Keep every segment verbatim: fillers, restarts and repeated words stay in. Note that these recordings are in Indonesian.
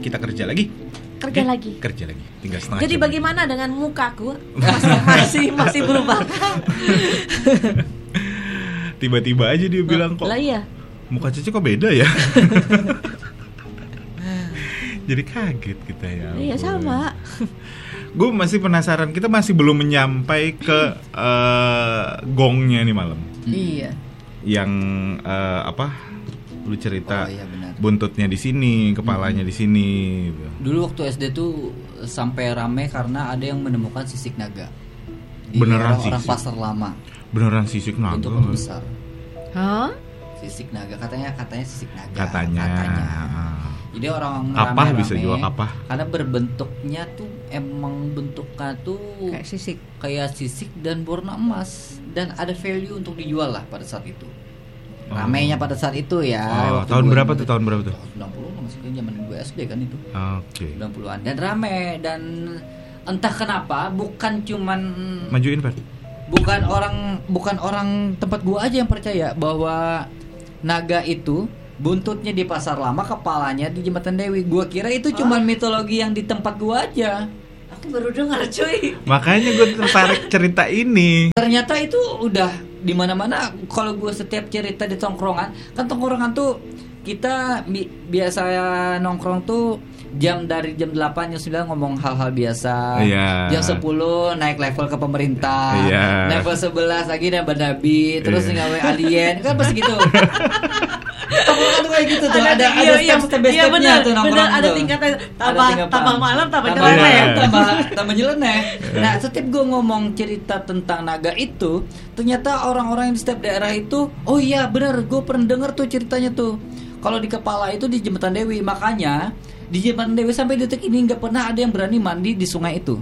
kita kerja lagi. Kerja eh, lagi. Kerja lagi. Tinggal setengah Jadi jam bagaimana lagi dengan mukaku? Masih masih, masih berubah. Tiba-tiba aja dia bilang kok. Lah iya. Muka Cici kok beda ya? Jadi kaget kita ya. Iya sama. Gue masih penasaran, kita masih belum menyampai ke uh, gongnya nih malam. Iya. Yang uh, apa? Lu cerita Oh, iya benar. buntutnya di sini, kepalanya hmm. di sini. Gitu. Dulu waktu S D tuh sampai rame karena ada yang menemukan sisik naga. Di Beneran orang sisik? pasar lama. Beneran sisik naga? Bentuknya besar. Hah? Sisik naga katanya katanya sisik naga. Katanya. katanya. Jadi orang Kapah rame-rame, bisa jual kapah. Karena berbentuknya tuh emang bentuknya tuh Kayak sisik. kayak sisik dan berwarna emas dan ada value untuk dijual lah pada saat itu. Ramainya pada saat itu ya. Oh, tahun berapa tuh? Tahun berapa tuh? sembilan puluh masih kan zaman gue S D kan itu. Oke. Okay. sembilan puluhan dan rame dan entah kenapa bukan cuman majuin Pak. Bukan orang bukan orang tempat gua aja yang percaya bahwa naga itu buntutnya di pasar lama, kepalanya di Jembatan Dewi. Gua kira itu cuma oh. mitologi yang di tempat gua aja. Aku baru dengar cuy. Makanya gue tertarik cerita ini. Ternyata itu udah di mana-mana. Kalau gua setiap cerita di tongkrongan, kan tongkrongan tuh kita bi- biasa nongkrong tuh jam dari jam delapan jam sembilan ngomong hal-hal biasa. Yeah. Jam sepuluh naik level ke pemerintah. Yeah. Level sebelas lagi nambah nabi, terus yeah. ngawe alien. Kan pasti gitu. Tongkrongan tuh kayak gitu tuh. Ada ada, iya, ada iya, step-stepnya iya, bener, tuh nongkrong bener, ada tuh. tingkatan tambah tingkatan. tambah malam tambah tambah, nyeleneh. yeah. tambah tambah nyeleneh. Nah, setiap gue ngomong cerita tentang naga itu, ternyata orang-orang yang di setiap daerah itu, oh iya benar, gue pernah denger tuh ceritanya tuh. Kalau di kepala itu di Jembatan Dewi, makanya di Jembatan Dewi sampai detik ini nggak pernah ada yang berani mandi di sungai itu.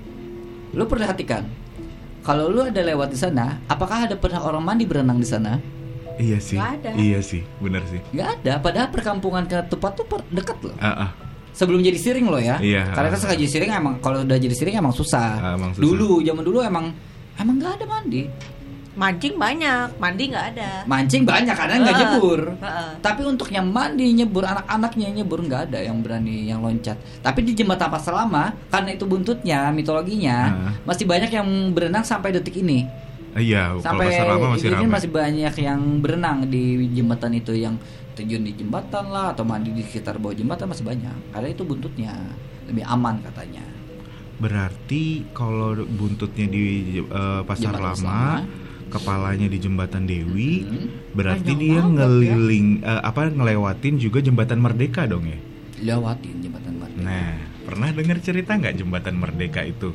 Lu perhatikan, kalau lu ada lewat di sana, apakah ada pernah orang mandi berenang di sana? Iya sih, iya sih, benar sih. Nggak ada, padahal perkampungan Ketupat tuh per- dekat loh. Uh, uh. Sebelum jadi Siring loh ya. Iya. Karena kan sekali jadi Siring emang kalau udah jadi Siring emang susah. Uh, emang susah. Dulu, zaman dulu emang emang nggak ada mandi. Mancing banyak, mandi nggak ada. Mancing banyak karena nggak Uh, nyebur. uh, uh. Tapi untuk yang mandi nyebur anak-anaknya nyebur nggak ada yang berani yang loncat. Tapi di Jembatan Pasar Lama karena itu buntutnya mitologinya Uh. masih banyak yang berenang sampai detik ini. Iya, Sampai kalau Pasar Lama masih ini ramai. masih banyak yang berenang di jembatan itu, yang terjun di jembatan lah atau mandi di sekitar bawah jembatan masih banyak. Karena itu buntutnya lebih aman katanya. Berarti kalau buntutnya di uh, Pasar Jembatan Lama, kepalanya di Jembatan Dewi, Hmm. berarti Panjang dia banget ngeliling uh, apa ngelewatin juga Jembatan Merdeka dong ya? Lewatin jembatan Merdeka. Nah, pernah dengar cerita nggak Jembatan Merdeka itu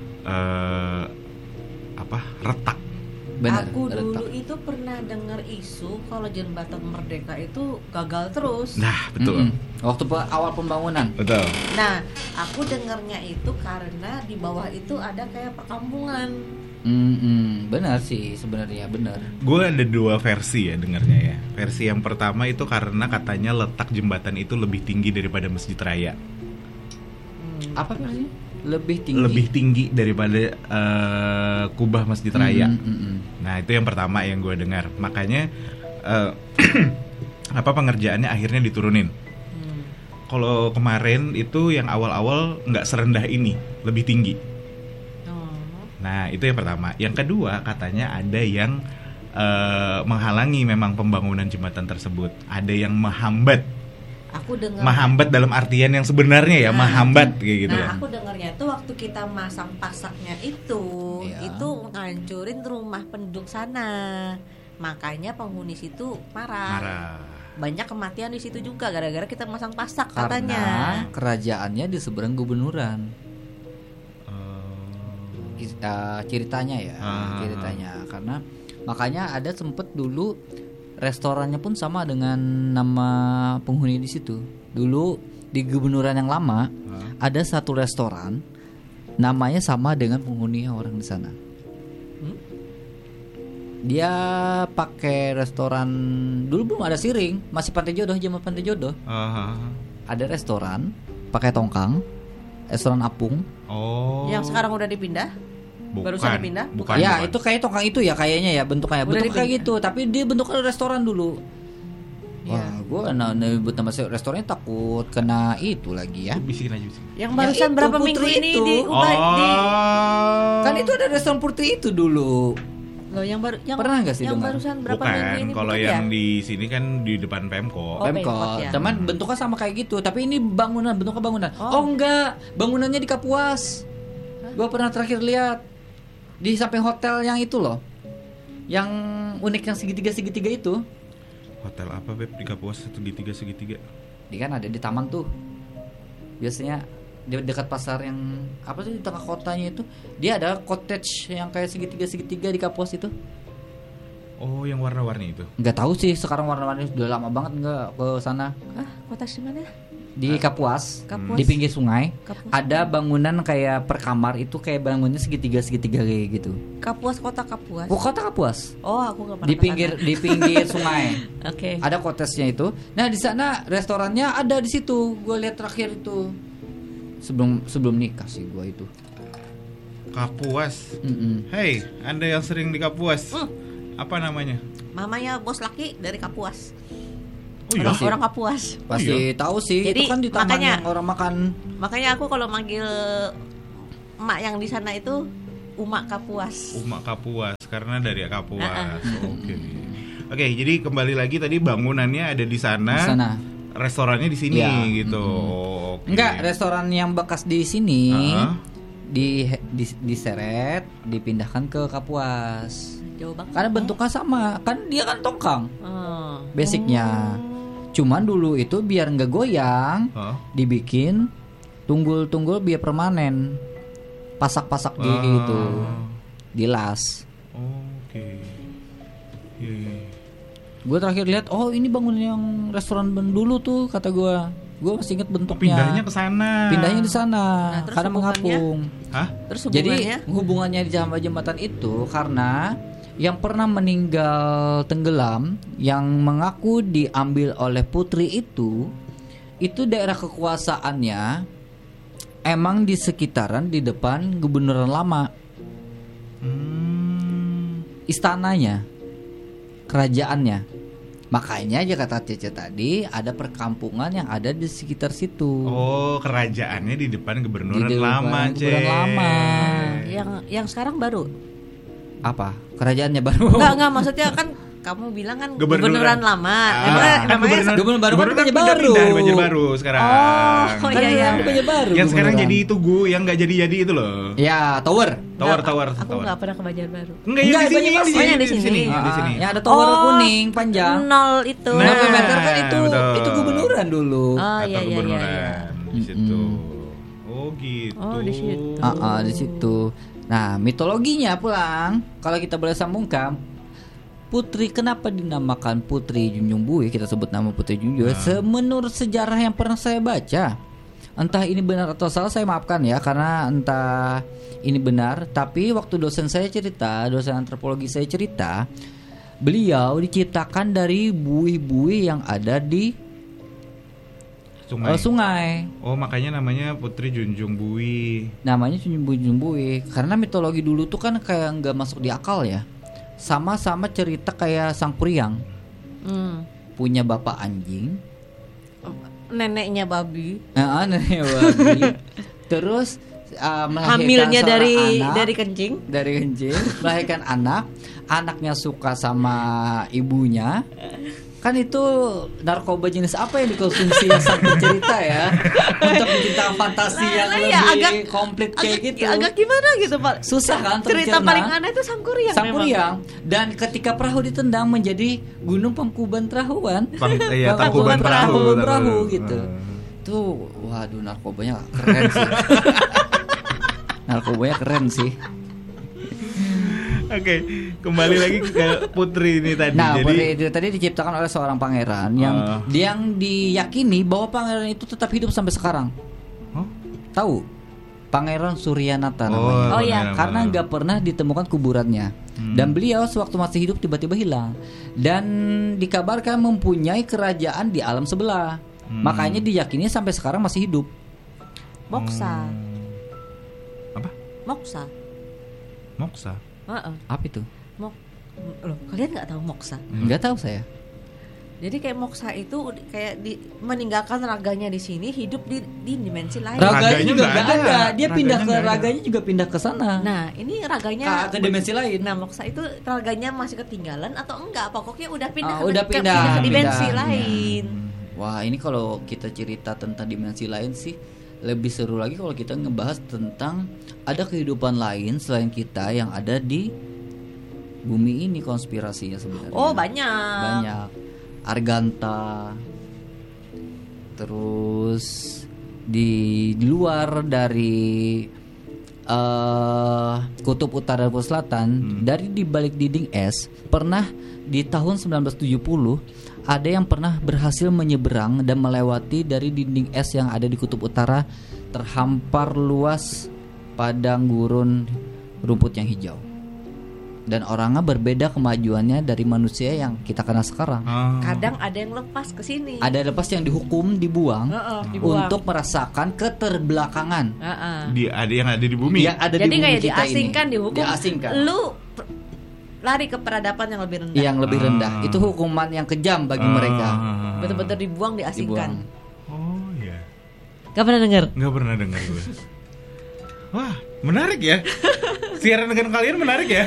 uh, apa retak? Benar, Aku dulu retak. itu pernah dengar isu kalau Jembatan Merdeka itu gagal terus. Nah, betul. Mm-mm. Waktu pe- awal pembangunan. Betul. Nah, aku dengarnya itu karena di bawah itu ada kayak perkampungan. Mm-mm. Benar sih sebenarnya benar. Gue ada dua versi ya dengarnya ya. Versi yang pertama itu karena katanya letak jembatan itu lebih tinggi daripada Masjid Raya. Hmm. Apa sih? Lebih tinggi. Lebih tinggi daripada uh, kubah Masjid Raya. Mm-mm. Nah, itu yang pertama yang gue dengar. Makanya uh, apa pengerjaannya akhirnya diturunin. Hmm. Kalau kemarin itu yang awal-awal nggak serendah ini, lebih tinggi. Oh. Nah, itu yang pertama. Yang kedua, katanya ada yang uh, menghalangi memang pembangunan jembatan tersebut. Ada yang menghambat. Aku dengar. Menghambat dalam artian yang sebenarnya ya, Nah, menghambat kayak gitu Nah, kan. aku dengarnya itu waktu kita masang pasaknya itu, Iya. itu ngancurin rumah penduduk sana. Makanya penghuni situ marah. Marah. Banyak kematian di situ juga gara-gara kita masang pasak Karena katanya. kerajaannya di seberang gubernuran. Uh, Is- uh, ceritanya ya, Ah. ceritanya. Karena makanya ada sempet dulu restorannya pun sama dengan nama penghuni di situ. Dulu di gubernuran yang lama uh, ada satu restoran namanya sama dengan penghuni orang di sana. Hmm? Dia pakai restoran dulu belum ada Siring, masih Pantai Jodoh, zaman Pantai Jodoh. uh, Ada restoran pakai tongkang, restoran apung. oh. Yang sekarang udah dipindah? bukan, barusan dipindah? Bukan. ya bukan. itu kayak tongkang itu ya kayaknya ya bentuknya Udah bentuk kayak dipindah. gitu, tapi dia bentuknya restoran dulu. Iya. Wah, Gue nah, nyebut nama restorannya takut kena itu lagi ya. Bisikin aja bisikin. Yang barusan itu, berapa Putri minggu ini itu. di, Oh. di Kan itu ada restoran Putri itu dulu. loh yang baru yang Pernah nggak sih yang dengar? barusan berapa minggu Bukan, ini kalau bukan yang ya? di sini kan di depan Pemko. Oh, Pemkot, Pemkot ya. cuman bentuknya sama kayak gitu, tapi ini bangunan, bentuknya bangunan. Oh. Oh, enggak, bangunannya di Kapuas. Gue pernah terakhir lihat di samping hotel yang itu loh, yang unik yang segitiga segitiga itu. Hotel apa Beb di Kapuas segitiga segitiga? Dia kan ada di taman tuh, biasanya di dekat pasar yang apa sih di tengah kotanya itu, dia ada cottage yang kayak segitiga segitiga di Kapuas itu. Oh, yang warna-warni itu. Nggak tahu sih sekarang warna-warni sudah lama banget nggak ke sana. Ah, kota di mana? Di Kapuas, Kapuas. di pinggir sungai, Kapuas. ada bangunan kayak per kamar itu kayak bangunnya segitiga segitiga kayak gitu. Kapuas, kota Kapuas. Oh, kota Kapuas. Oh, aku nggak pernah Di ke pinggir sana. di pinggir sungai. Oke. Ada cottage-nya itu. Nah, di sana restorannya ada di situ. Gue lihat terakhir itu. Sebelum sebelum nikah sih gue itu. Kapuas. Mm-mm. Hey, Anda yang sering di Kapuas. Hmm. Apa namanya? Mamanya bos laki dari Kapuas. Oh iya. Orang, sih. orang Kapuas. Pasti iya. tahu sih. Jadi, itu kan di taman makanya- yang orang makan. Makanya aku kalau manggil emak yang di sana itu Umak Kapuas. Umak Kapuas karena dari Kapuas. Ah, Oke. Oke, jadi kembali lagi tadi bangunannya ada di sana. Di sana. Restorannya di sini Iya. gitu. Mm-mm. Oh, oke. Enggak, restoran yang bekas di sini Ah. di di diseret, dipindahkan ke Kapuas. Jauh banget. Karena bentuknya sama, kan dia kan tongkang Oh. basicnya. Cuman dulu itu biar nggak goyang, Hah? dibikin tunggul-tunggul biar permanen, pasak-pasak Ah. gitu, dilas. Oke. Iya, iya. Gue terakhir lihat, oh ini bangunan yang restoran ben- dulu tuh kata gue. Gue masih inget bentuknya. Pindahnya ke sana. Pindahnya di sana Nah, terus karena hubungannya? mengapung. Hah? Terus Jadi hubungannya? hubungannya di jembatan jembatan itu karena yang pernah meninggal tenggelam yang mengaku diambil oleh putri itu itu daerah kekuasaannya emang di sekitaran di depan Gubernuran Lama, Hmm. istananya, kerajaannya. Makanya aja kata Cece tadi ada perkampungan yang ada di sekitar situ. Oh, kerajaannya di depan Gubernuran Di depan Lama, Gubernuran Cek. Lama. Yang yang sekarang baru. Apa? Kerajaannya baru. Enggak, enggak maksudnya kan kamu bilang kan Gubernuran. gubernuran lama. Ah, Emangnya kan namanya gubernur, Gubernur baru kan gubernur Banjarbaru. pindah-pindah di Banjarbaru sekarang. Oh, oh Kan iya iya. di Banjarbaru Yang sekarang gubernuran. jadi itu gu, yang nggak jadi-jadi itu loh. Ya, tower. Tower, Nggak, tower, Aku tower. nggak pernah ke Banjarbaru. Enggak, yang Enggak, di sini, Banjarbaru. yang di Oh, yang sini, di di sini. sini, Ah, di sini. yang ada tower Oh, kuning panjang. Nol itu. Nah, Nol kilometer kan itu betul. itu gubernuran dulu. Oh Kantor iya iya iya. gubernuran iya. di situ. Mm-mm. Oh gitu. Oh, di situ. Ah, ah, di situ. Nah, mitologinya pulang kalau kita boleh sambungkan Putri kenapa dinamakan Putri Junjung Bui? Kita sebut nama Putri Junjung. Nah. Se- Menurut sejarah yang pernah saya baca, entah ini benar atau salah saya maafkan ya karena entah ini benar. Tapi waktu dosen saya cerita, dosen antropologi saya cerita, beliau diciptakan dari buih-buih yang ada di Sungai. eh, sungai. Oh, makanya namanya Putri Junjung Bui. Namanya Junjung Bui Junjung Bui karena mitologi dulu tuh kan kayak nggak masuk di akal ya. Sama-sama cerita kayak Sang Kuryang Hmm. punya bapak anjing, Neneknya babi. nah, nenek babi, terus uh, melahirkan Hamilnya seorang dari anak, dari kencing. dari kencing, melahirkan anak, anaknya suka sama ibunya. Kan itu narkoba jenis apa yang dikonsumsi yang sang cerita ya untuk menciptakan fantasi yang Lah, lebih ya, agak- komplit kayak agak, gitu. agak gimana gitu Pak? Susah kan Cerita tercerna. paling aneh itu Sangkuriang. Sang memang. Kuryang. Dan ketika perahu ditendang menjadi gunung Pangkuban Perahuan. Pang, iya, Tangkuban Tangkuban Perahu, Perahu, perahu Tangkuban. gitu. Hmm. Tuh, waduh narkobanya keren sih. Narkobanya keren sih. Oke, kembali lagi ke Putri ini tadi. Nah, Jadi Putri itu tadi diciptakan oleh seorang pangeran yang Ah. yang diyakini bahwa pangeran itu tetap hidup sampai sekarang. Hah? Tahu? Pangeran Suryanata Oh, namanya. Oh, iya. benar, Karena benar. nggak pernah ditemukan kuburannya. Hmm. Dan beliau sewaktu masih hidup tiba-tiba hilang. Dan dikabarkan mempunyai kerajaan di alam sebelah. Hmm. Makanya diyakini sampai sekarang masih hidup. Moksa. Hmm. Apa? Moksa. Moksa. Heeh. Apa itu? Mok. Loh, kalian nggak tahu moksa? Hmm. Nggak tahu saya. Jadi kayak moksa itu ud- kayak di, meninggalkan raganya di sini, hidup di, di dimensi lain. Raganya Raganya juga nggak nggak ada. ada. Dia Raganya pindah ke nggak ada. raganya juga pindah ke sana. Nah, ini raganya Ke- ke dimensi lain. Nah, moksa itu raganya masih ketinggalan atau enggak? Pokoknya udah pindah Ah, ke, udah ke- pindah, ke dimensi pindah. lain. Wah, ini kalau kita cerita tentang dimensi lain sih lebih seru lagi kalau kita ngebahas tentang ada kehidupan lain selain kita yang ada di bumi ini, konspirasinya sebenarnya. Oh, banyak. Banyak. Arganta. Terus di luar dari eh, kutub utara dan kutub selatan, dari di balik dinding es, pernah di tahun sembilan belas tujuh puluh ada yang pernah berhasil menyeberang dan melewati dari dinding es yang ada di kutub utara, terhampar luas padang gurun rumput yang hijau. Dan orangnya berbeda kemajuannya dari manusia yang kita kenal sekarang. Ah. Kadang ada yang lepas ke sini. Ada lepas yang dihukum, dibuang, Heeh, dibuang. untuk merasakan keterbelakangan Heeh. Di ada yang ada di bumi. yang ada Jadi di bumi kayak kita diasingkan, ini. dihukum. Diasingkan. Lu per- lari ke peradaban yang lebih rendah. Yang lebih Ah. rendah. Itu hukuman yang kejam bagi Ah. mereka. Betul-betul dibuang, diasingkan. Dibuang. Oh iya. Gak pernah dengar? Nggak pernah dengar gue. Wah, menarik ya. Siaran dengan kalian menarik ya.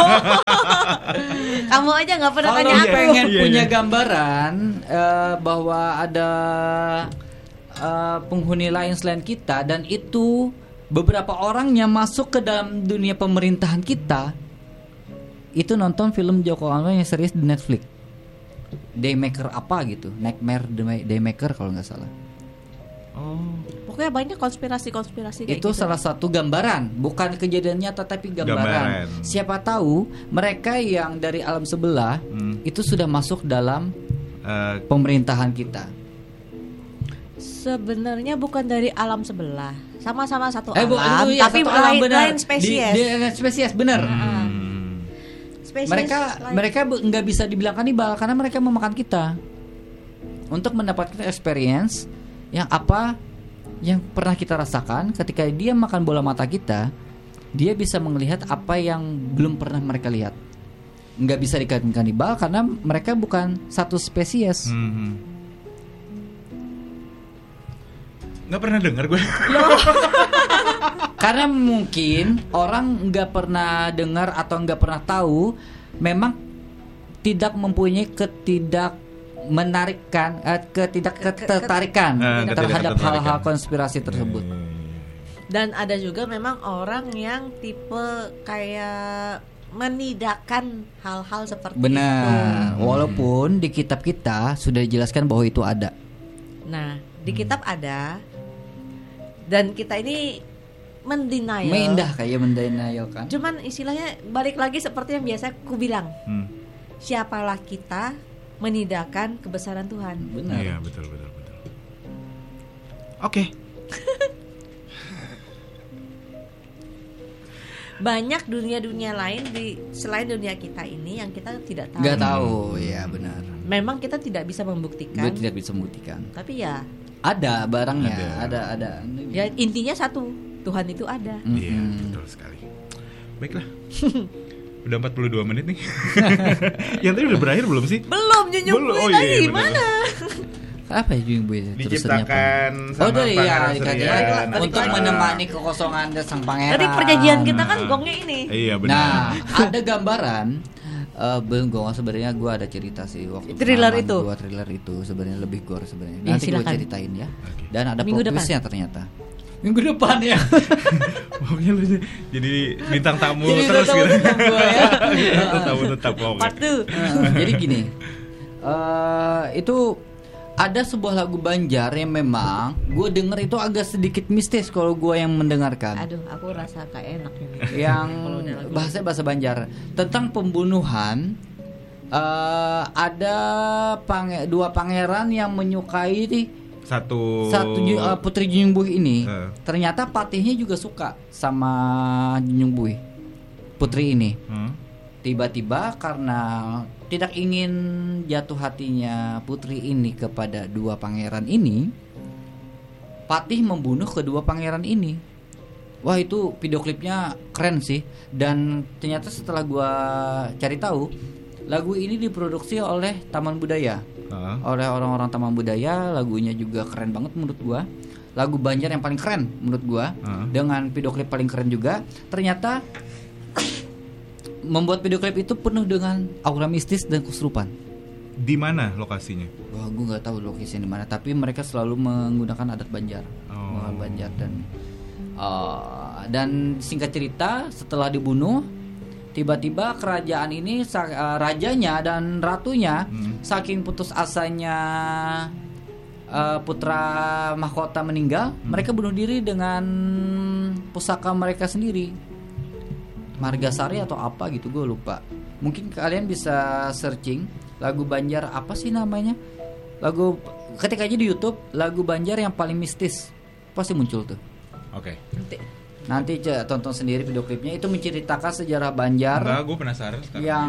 Kamu aja nggak pernah Kalau tanya aku. pengen Iya, punya iya. gambaran eh, bahwa ada eh, penghuni lain selain kita dan itu beberapa orang yang masuk ke dalam dunia pemerintahan kita, itu nonton film Joko Anwar yang serius di Netflix. Daymaker apa gitu, Nightmare Day- Daymaker kalau nggak salah. Oh. Pokoknya banyak konspirasi-konspirasi kayak Itu gitu. salah satu gambaran, bukan kejadian nyata tapi gambaran. Gambaran. Siapa tahu mereka yang dari alam sebelah Hmm. itu sudah masuk dalam Eh, pemerintahan kita. Sebenarnya bukan dari alam sebelah, sama-sama satu Eh, bu, alam, itu ya, tapi satu alam, lain, benar. lain spesies. Di, di, spesies benar. hmm. Spesies Mereka lain. mereka bu- nggak bisa dibilang kanibal karena mereka memakan kita untuk mendapatkan experience yang apa yang pernah kita rasakan. Ketika dia makan bola mata kita, dia bisa melihat apa yang belum pernah mereka lihat. Nggak bisa dikatakan kanibal karena mereka bukan satu spesies. Hmm. Nggak pernah dengar gue. Karena mungkin orang nggak pernah dengar atau nggak pernah tahu, memang tidak mempunyai ketidak menarikkan, eh, ketidak ketertarikan Eh, terhadap ketidaktertarikan. hal-hal konspirasi tersebut. Dan ada juga memang orang yang tipe kayak menidakkan hal-hal seperti Benar. itu. Walaupun di kitab kita sudah dijelaskan bahwa itu ada. Nah, di kitab ada, dan kita ini mendenial. Mendah kayak mendenialkan. Cuman istilahnya balik lagi seperti yang biasa ku bilang. Hmm. Siapalah kita menidakkan kebesaran Tuhan. Benar. Iya, betul betul betul. Oke. Banyak dunia-dunia lain di selain dunia kita ini yang kita tidak tahu. Nggak tahu, ya benar. Memang kita tidak bisa membuktikan. Gue tidak bisa membuktikan. Tapi ya, Ada barangnya, Ada. ada ada. ya intinya satu, Tuhan itu ada. Mm-mm. Iya, betul sekali. Baiklah. Udah empat puluh dua menit nih. Yang tadi udah berakhir belum sih? Belum Junjung Belum. Bui Oh, tadi iya, benar. mana? Apa ya Junjung Bui? Diciptakan Oh, sama dari ya, Pangeran dikatakan Surya. untuk Nah, menemani kekosongan dan sang pangeran. Tadi perjanjian kita kan Nah. gongnya ini. Iya benar. Nah, ada gambaran. Eh, belum gue sebenarnya gue ada cerita sih waktu Thriller pengalaman itu? Gua thriller itu sebenarnya lebih gore sebenarnya. Ya, Nanti gue silakan. ceritain ya. Oke. Dan ada Minggu plot depan. twistnya ternyata. Minggu depan ya. Pokoknya lu jadi bintang tamu Jadi terus tahu gitu. tentang gua ya. Bintang tamu tetap oke. Part two. Nah, jadi gini, eh itu ada sebuah lagu Banjar yang memang gue denger itu agak sedikit mistis kalau gue yang mendengarkan. Aduh, aku rasa kayak enak ini. Yang Kalau udah lagu. bahasa bahasa Banjar tentang pembunuhan. eh ada pange, dua pangeran yang menyukai Satu satu ju- eh, putri Junjung Bui ini. Eh. Ternyata patihnya juga suka sama Junjung Bui, putri ini. Hmm? Tiba-tiba karena tidak ingin jatuh hatinya putri ini kepada dua pangeran ini, Patih membunuh kedua pangeran ini. Wah, itu video klipnya keren sih. Dan ternyata setelah gua cari tahu, lagu ini diproduksi oleh Taman Budaya. Uh. oleh orang-orang Taman Budaya. Lagunya juga keren banget menurut gua. Lagu Banjar yang paling keren menurut gua, uh. dengan video klip paling keren juga. Ternyata membuat video klip itu penuh dengan aura mistis dan kesurupan. Di mana lokasinya? Wah, gue nggak tahu lokasinya di mana, tapi mereka selalu menggunakan adat Banjar, oh. Banjar dan uh, dan singkat cerita setelah dibunuh, tiba-tiba kerajaan ini uh, rajanya dan ratunya hmm. saking putus asanya uh, putra mahkota meninggal, hmm. mereka bunuh diri dengan pusaka mereka sendiri, Margasari atau apa gitu, gue lupa. Mungkin kalian bisa searching lagu Banjar apa sih namanya? Lagu ketik aja di YouTube lagu Banjar yang paling mistis, pasti muncul tuh. Oke. Nanti Nanti coba tonton sendiri video klipnya, itu menceritakan sejarah Banjar. Enggak, gue penasaran sekarang. Yang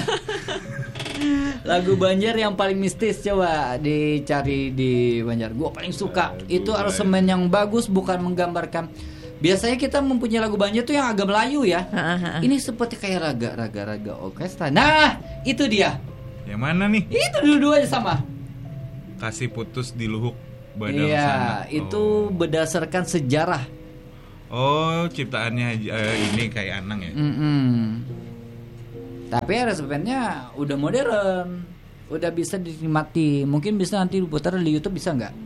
lagu Banjar yang paling mistis, coba dicari di Banjar. Gue paling suka. Lagu itu aransemen yang bagus, bukan menggambarkan. Biasanya kita mempunyai lagu Banjar tuh yang agak Melayu ya. Ini seperti kayak raga-raga-raga orkestra. Nah, itu dia. Yang mana nih? Itu dua-duanya sama. Kasih putus di Luhuk Badang iya, sana. Itu oh. berdasarkan sejarah. Oh, ciptaannya uh, ini kayak Anang ya. Mm-mm. Tapi aransemennya udah modern, udah bisa dinikmati. Mungkin bisa nanti diputar di YouTube, bisa nggak?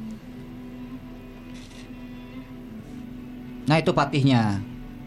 Nah, itu patihnya.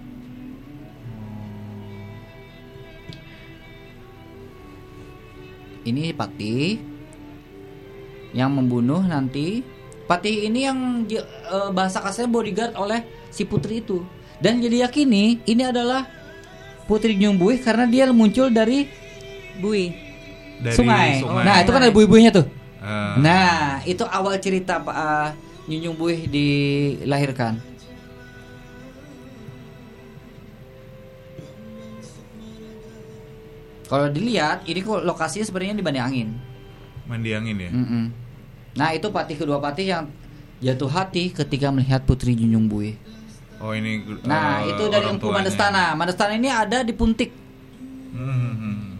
Ini Patih yang membunuh nanti. Patih ini yang e, bahasa kasarnya bodyguard oleh si putri itu. Dan jadi yakini ini adalah Putri Nyung Buih karena dia muncul dari Bui dari sungai. sungai. Nah, itu kan ada bui-buinya tuh. Uh. Nah, itu awal cerita Pak uh, Nyung Buih dilahirkan. Kalau dilihat, ini kok lokasinya sebenarnya di Bani Angin. Mandi angin ya. Mm-mm. Nah, itu patih kedua patih yang jatuh hati ketika melihat Putri Nyung Buih. Oh, ini. Nah, uh, itu dari Empu Mandestana. Mandestana ini ada di Puntik. Hmm.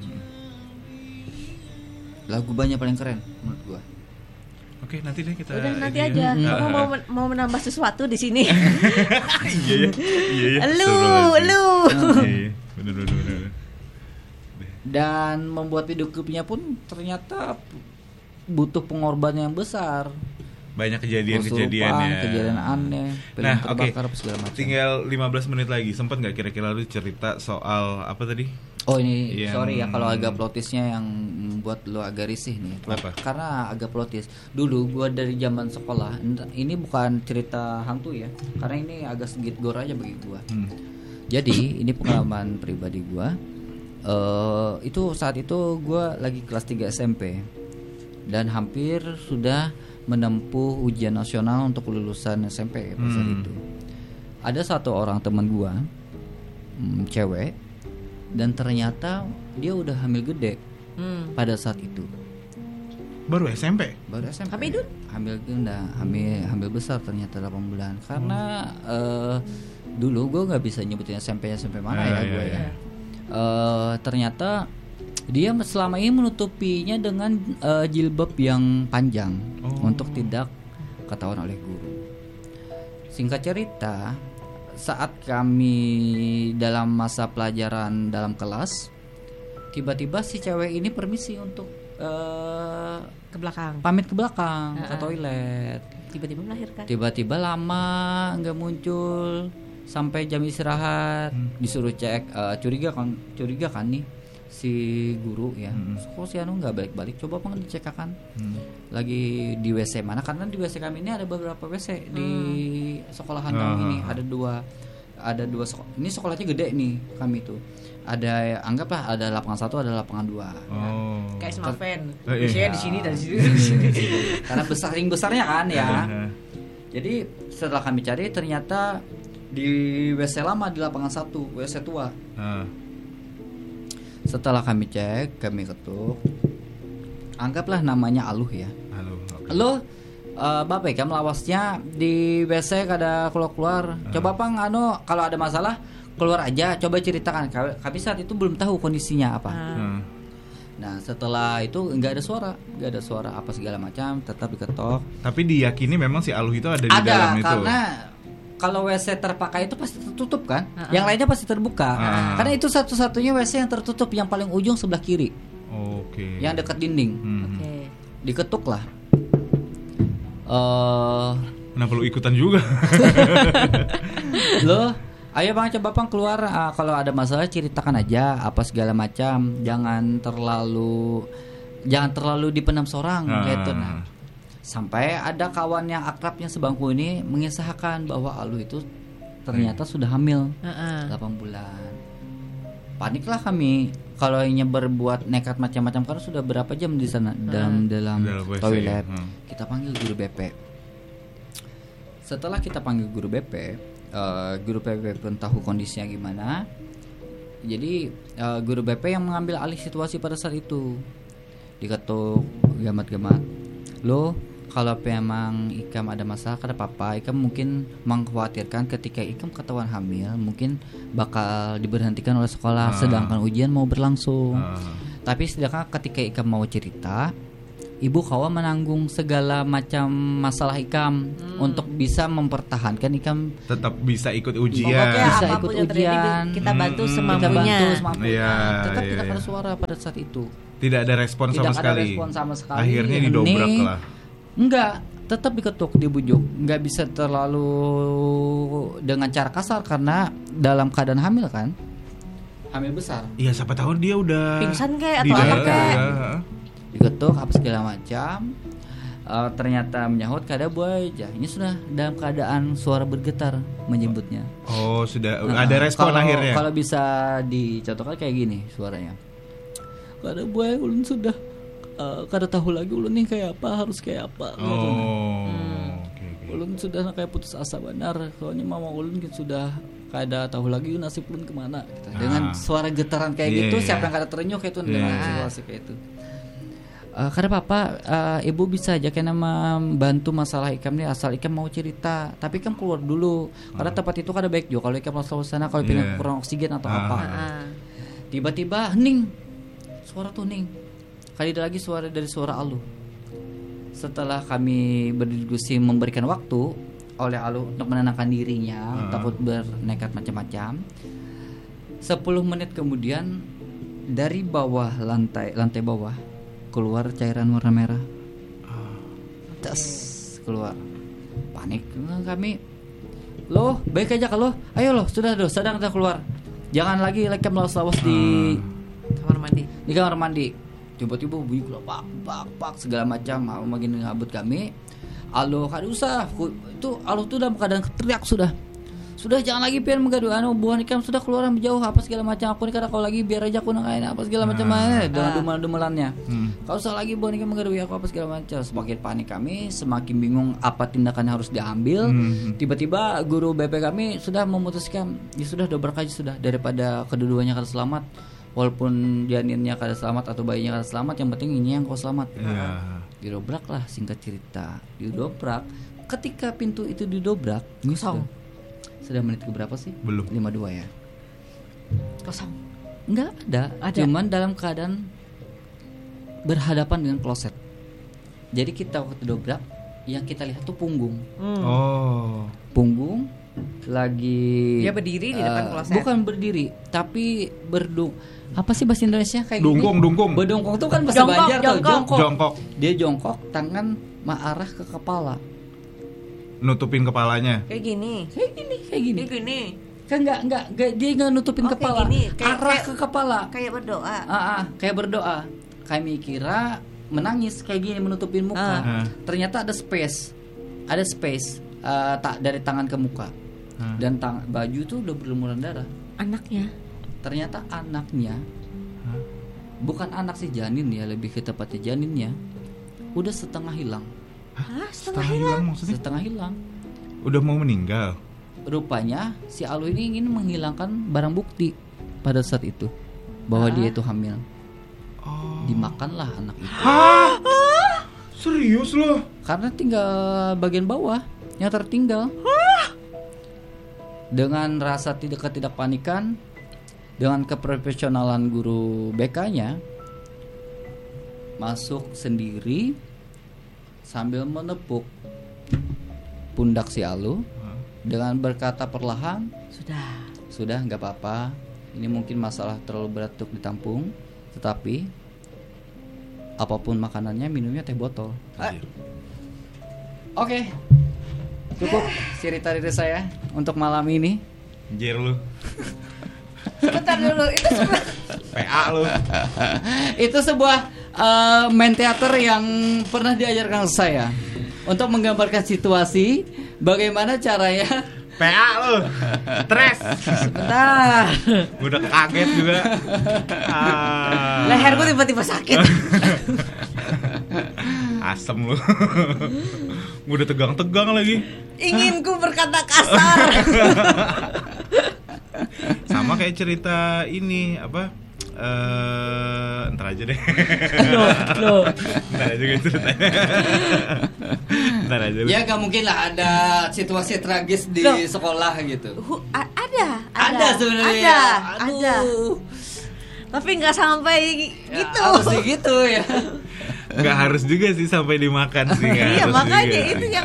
Lagu banyak paling keren menurut gua. Oke, nanti deh kita. Udah nanti ini, aja. Ya. Kamu mau mau menambah sesuatu di sini? Iya ya. Iya ya. Lu, lu. Iya, benar benar benar. Dan membuat video klipnya pun ternyata butuh pengorbanan yang besar. Banyak kejadian-kejadian ya. Kejadian aneh. Nah, oke. Okay. Tinggal lima belas menit lagi. Sempat nggak kira-kira lu cerita soal apa tadi? Oh ini yang... sorry ya kalau agak plotisnya yang membuat lo agak risih nih. Apa? Karena agak plotis. Dulu gua dari zaman sekolah, ini bukan cerita hantu ya. Karena ini agak sedikit gore aja bagi gua. Hmm. Jadi ini pengalaman pribadi gua. Uh, itu saat itu gua lagi kelas tiga S M P dan hampir sudah menempuh ujian nasional untuk lulusan S M P pada saat hmm. itu. Ada satu orang teman gua, hmm, cewek, dan ternyata dia udah hamil gede hmm. pada saat itu. Baru S M P? Baru S M P. Hamil Hamil enggak, hamil hamil besar ternyata delapan bulan. Karena hmm. uh, dulu gua nggak bisa nyebutin S M P S M P mana ah, ya gua ya. ya. Uh, ternyata dia selama ini menutupinya dengan uh, jilbab yang panjang oh. untuk tidak ketahuan oleh guru. Singkat cerita, saat kami dalam masa pelajaran dalam kelas, tiba-tiba si cewek ini permisi untuk uh, ke belakang, pamit ke belakang uh-uh. ke toilet. Tiba-tiba melahirkan. Tiba-tiba lama nggak muncul. Sampai jam istirahat hmm. disuruh cek, uh, curiga kan curiga kan nih si guru ya. Hmm. Kok si Anu nggak balik-balik? Coba pengen dicekakan. Hmm. Lagi di W C mana? Karena di W C kami ini ada beberapa W C hmm. di sekolahan kami uh. ini. Ada dua ada dua sekolah. Ini sekolahnya gede nih kami tuh. Ada anggaplah ada lapangan satu, ada lapangan dua. Oh. Kayak Smaven. Oh, iya. Biasanya di sini dan di sini. Karena besar ring besarnya kan ya. Jadi setelah kami cari ternyata di W C lama di lapangan satu, W C tua. Uh. Setelah kami cek, kami ketuk. Anggaplah namanya Aluh ya. Aluh. Okay. Aluh, uh, Bapak kamu lawasnya di W C kada keluar-keluar. Uh. Coba Pang anu kalau ada masalah keluar aja, coba ceritakan. Kami saat itu belum tahu kondisinya apa. Uh. Nah setelah itu nggak ada suara, nggak ada suara apa segala macam, tetap diketok. Tapi diyakini memang si Aluh itu ada di Ada, dalam itu. karena kalau W C terpakai itu pasti tertutup kan, Uh-uh. yang lainnya pasti terbuka. Uh-uh. Karena itu satu-satunya W C yang tertutup, yang paling ujung sebelah kiri, Oke. yang dekat dinding. Hmm. Oke. Diketuk lah. Eh, Kenapa lu ikutan juga? lo, ayo bang coba bang keluar. Ah, kalau ada masalah ceritakan aja apa segala macam. Jangan terlalu, jangan terlalu dipendam sorang Ah. gitu. Nah, sampai ada kawan yang akrabnya sebangku ini mengisahkan bahwa Aluh itu ternyata sudah hamil Heeh. delapan bulan. Paniklah kami. Kalau hanya berbuat nekat macam-macam karena sudah berapa jam di sana dalam dalam Dalam W C, toilet. hmm. Kita panggil guru B P. Setelah kita panggil guru B P, eh, guru B P pun tahu kondisinya gimana. Jadi eh, guru B P yang mengambil alih situasi pada saat itu. Diketuk, gamat-gamat. Lo kalau memang Ikam ada masalah karena papa, Ikam mungkin mengkhawatirkan ketika Ikam ketahuan hamil mungkin bakal diberhentikan oleh sekolah, Ah. sedangkan ujian mau berlangsung. Ah. Tapi sedangkan ketika Ikam mau cerita, ibu kawa menanggung segala macam masalah Ikam untuk bisa mempertahankan Ikam. Tetap bisa ikut ujian. Pokoknya Bisa apapun ikut yang terjadi ujian. kita bantu Hmm, Kita semampunya. bantu semampunya. Iya, Tetap iya, tidak iya. ada suara pada saat itu. Tidak ada respon Tidak sama ada sekali. respon sama sekali. Akhirnya didobrak Hening. lah. Enggak, tetap diketuk, dibujuk. Enggak bisa terlalu dengan cara kasar karena dalam keadaan hamil kan. Hamil besar. Iya, siapa tahu dia udah Pingsan kayak di atau apa dalam, kayak. iya. Diketuk apa segala macam. Eh, ternyata menyahut keadaan buah aja. Ini sudah dalam keadaan suara bergetar menyebutnya. Oh, sudah Nah, ada respon kalau- akhirnya. Kalau bisa dicontohkan kayak gini suaranya. Kada buah ulun sudah eh, kada tahu lagi ulun nih kayak apa, harus kayak apa. Oh. Oke, oke. Ulun sudah kayak putus asa benar. Soalnya mama ulun kan sudah kada tahu lagi nasib ulun kemana gitu. Dengan Ah. suara getaran kayak Iya, gitu, iya. siapa yang kada terenyuh kayak itu Iya, dengan iya. situasi kayak itu. Uh, karena papa, uh, ibu bisa aja kena membantu masalah Ikam nih asal Ikam mau cerita, tapi Ikam keluar dulu karena tempat itu kada baik juga kalau Ikam langsung sana kalau pindah Iya. kurang oksigen atau Ah. apa. Ah. Tiba-tiba hening, suara tuh hening. Kali lagi suara dari suara Aluh. Setelah kami berdiskusi memberikan waktu oleh Aluh untuk menenangkan dirinya, Ah. takut bernekat macam-macam. Sepuluh menit kemudian dari bawah lantai lantai bawah keluar cairan warna merah. Tas keluar. Panik kami. Loh, baik aja kalau. Ayo loh, sudah loh, sedang kita keluar. Jangan lagi lagi melawas-lawas di Kamar mandi. di kamar mandi. Tiba-tiba bunyi pak pak pak segala macam, mau makin ngabut kami. Alo, kada usah. Ku- Itu Alo tuh dalam keadaan teriak sudah. Sudah jangan lagi biar menggaduh anu buah Ikam sudah keluar jauh apa segala macam. Aku nih kada kau lagi biar aja aku nangkain apa segala macam eh dengan dumel-dumelannya. Hmm. Kau usah lagi buah Ikam menggaduh aku apa segala macam. Semakin panik kami, semakin bingung apa tindakan yang harus diambil. Hmm. Tiba-tiba guru B P kami sudah memutuskan, ya sudah dobrak aja sudah daripada kedua-duanya kada selamat. Walaupun janinnya kada selamat atau bayinya kada selamat, yang penting ini yang kau selamat. Iya. Didobrak lah, singkat cerita. Didobrak. Ketika pintu itu didobrak, Kosong. Sudah menit keberapa sih? Belum. lima puluh dua ya. Kosong. Enggak ada. Ada. Cuman dalam keadaan berhadapan dengan kloset. Jadi kita waktu dobrak, yang kita lihat tuh punggung. Hmm. Oh. Punggung lagi Dia berdiri di depan eh, kloset. Bukan berdiri, tapi berdung. Apa sih bahasa Indonesia kayak Dungkung, gini? dungkung. Berdungkung tuh kan bahasa Jongkok, Banjar tuh, jongkok. jongkok. Jongkok. Dia jongkok, tangan mengarah ke kepala. Nutupin kepalanya. Kayak gini. Kayak gini, kayak gini. Kayak gini. Kan enggak enggak enggak dia enggak nutupin Oh, kayak kepala. gini. Kayak- Arah kayak- ke kepala. Kayak berdoa. Ah, ah, kayak berdoa. Kami kira menangis kayak gini menutupin muka. Ah. Ternyata ada space. Ada space eh, tak dari tangan ke muka. Ah. Dan tang- baju tuh udah berlumuran darah. Anaknya. Ternyata anaknya Hah? bukan anak si janin ya, lebih ke tepatnya janinnya udah setengah hilang. Hah, setengah Setengah hilang. hilang maksudnya. Setengah hilang. Udah mau meninggal. Rupanya si Alu ini ingin menghilangkan barang bukti pada saat itu bahwa Ah. dia itu hamil. Oh. Dimakanlah anak itu. Hah? Serius loh? Karena tinggal bagian bawah yang tertinggal. Dengan rasa tidak ketidakpanikan, dengan keprofesionalan guru B K-nya, masuk sendiri sambil menepuk pundak si Alu dengan berkata perlahan, Sudah. sudah nggak apa-apa. Ini mungkin masalah terlalu berat untuk ditampung, tetapi apapun makanannya, minumnya teh botol. Anjir. Oke, cukup cerita dari saya untuk malam ini. Anjir lu. Sebentar dulu, itu sebentar. P A lu. Itu sebuah uh, main teater yang pernah diajarkan ke saya untuk menggambarkan situasi bagaimana caranya. P A lu. Stres. Sebentar. Gue udah kaget juga. Ah. Leher gue tiba-tiba sakit. Asem lu. Gue udah tegang-tegang lagi. Ingin ku berkata kasar. Sama kayak cerita ini apa? Eh, ntar aja deh. Loh, loh. Ntar aja gitu ceritanya. Ntar aja. Ya gak mungkin lah ada situasi tragis di Loh. sekolah gitu. Hu- a- ada, Ada sebenarnya. Ada, Aduh. ada. Tapi nggak sampai Ya, gitu. harus sih gitu ya. Nggak harus juga sih sampai dimakan sih. Nggak Iya, harus makanya juga itu sih. yang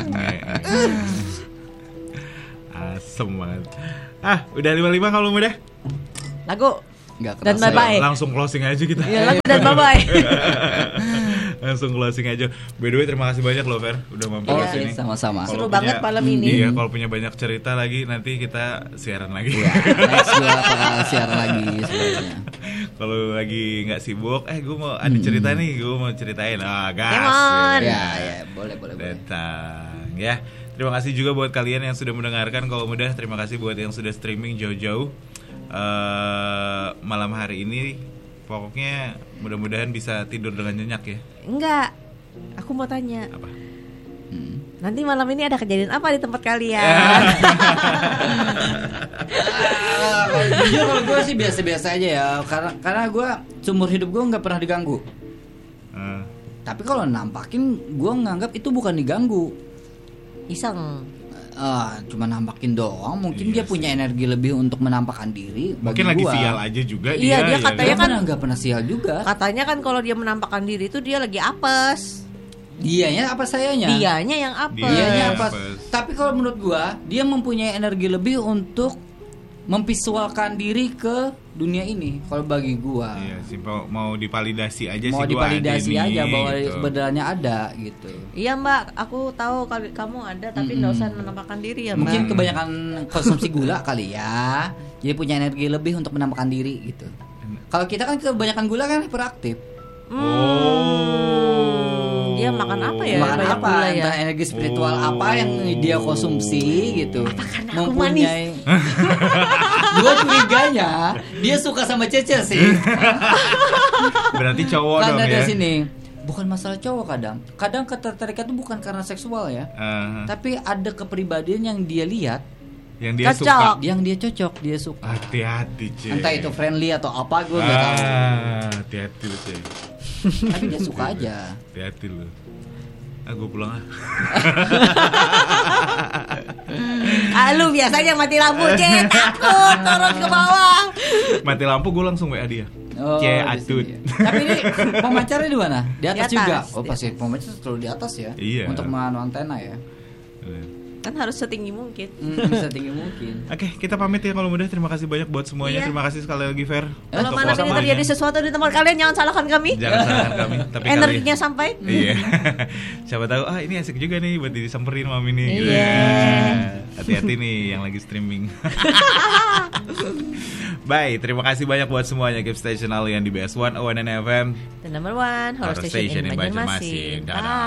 Asem banget. Ah, udah lima puluh lima kalau udah. lagu Gak dan kerasa bye-bye. Langsung closing aja kita. ya lagu dan bye bye. Langsung closing aja. By the way, terima kasih banyak loh Fer udah mampir Oh, ke sini. sama-sama. Kalau Seru punya- banget malam ini. Iya, kalau punya banyak cerita lagi nanti kita siaran lagi. Ya, next gue bakal siaran lagi sebenarnya. Kalau lagi nggak sibuk, eh gue mau ada cerita nih, gue mau ceritain. Ah, gas. Come on. Ya, ya, boleh, boleh, boleh. Datang ya. Terima kasih juga buat kalian yang sudah mendengarkan. Kalau mudah, terima kasih buat yang sudah streaming jauh-jauh. Uh, malam hari ini pokoknya mudah-mudahan bisa tidur dengan nyenyak ya. Enggak. Aku mau tanya. Apa? Hmm. Nanti malam ini ada kejadian apa di tempat kalian? Ah, kalau jujur kalau gue sih biasa-biasa aja ya, karena karena gue seumur hidup gue nggak pernah diganggu. Uh, Tapi kalau nampakin, gue nganggap itu bukan diganggu. Iseng. Ah, cuma nampakin doang. Mungkin Iya dia punya energi lebih untuk menampakkan diri. mungkin bagi lagi gua. sial aja juga Iya, dia. dia ya katanya Dia kan- kan nggak pernah sial juga. Katanya kan kalau dia menampakkan diri itu dia lagi apes. Dianya apa sayanya? Dianya yang apes. Dianya Iya, apa? apes. Tapi kalau menurut gua, dia mempunyai energi lebih untuk memvisualkan diri ke dunia ini. Kalau bagi gua, Iya, sih mau, mau divalidasi aja mau sih gua divalidasi ada aja nih, bahwa gitu. sebenarnya ada gitu. Iya mbak, aku tahu kali kamu ada tapi nggak usah menampakkan diri ya mbak. Mungkin kebanyakan konsumsi gula kali ya. Jadi punya energi lebih untuk menampakkan diri gitu. Kalau kita kan kebanyakan gula kan hiperaktif. Oh. Dia makan apa ya? Makan banyak apa? gula ya. Entah energi spiritual Oh. apa yang dia konsumsi gitu. aku Mempunyai. Gua curiganya dia suka sama Cece sih. Berarti cowok Karena dong dari ya. sini bukan masalah cowok kadang. Kadang ketertarikan itu bukan karena seksual ya. Eh, Tapi ada kepribadian yang dia lihat, yang dia Cocok. suka. yang dia cocok, dia suka. Hati-hati, Cek. Entah itu friendly atau apa gue nggak tahu. Ah, hati-hati lu, Cek. Tapi dia suka aja. Hati-hati lu. Ah, gue pulang ah. Ah, lu biasanya mati lampu Cek, takut turun ke bawah. Mati lampu gue langsung W A dia. Oh, Cek di atut. sini. Tapi ini pemancarnya di mana? Di atas, Di atas. juga. Oh pasti pemancar selalu di atas ya. Iya. Untuk menganu antena ya. Kan harus setinggi mungkin. Hmm, bisa tinggi mungkin. Oke, kita pamit ya kalau mudah. Terima kasih banyak buat semuanya. Iya. Terima kasih sekali lagi Fer. Kalau untuk malam ini waktunya. terjadi sesuatu di tempat kalian jangan salahkan kami. Jangan salahkan kami. Tapi kali- Energinya sampai. Iya. Siapa tahu ah ini asik juga nih buat disamperin malam ini. gitu. Iya. Hati-hati nih yang lagi streaming. Bye, terima kasih banyak buat semuanya. Keep stay channel yang di B S one oh one F M. The number one horror Horror station, Station in in Banjarmasin. Banjarmasin. Dadah. Bye.